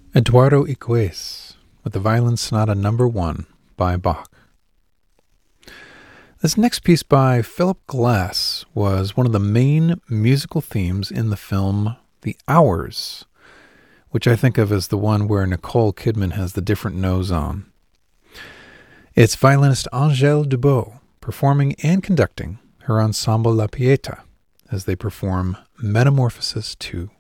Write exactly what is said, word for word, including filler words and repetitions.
Eduardo Iquez with the Violin Sonata Number One by Bach. This next piece by Philip Glass was one of the main musical themes in the film The Hours, which I think of as the one where Nicole Kidman has the different nose on. It's violinist Angèle Dubos performing and conducting her ensemble La Pieta as they perform Metamorphosis two.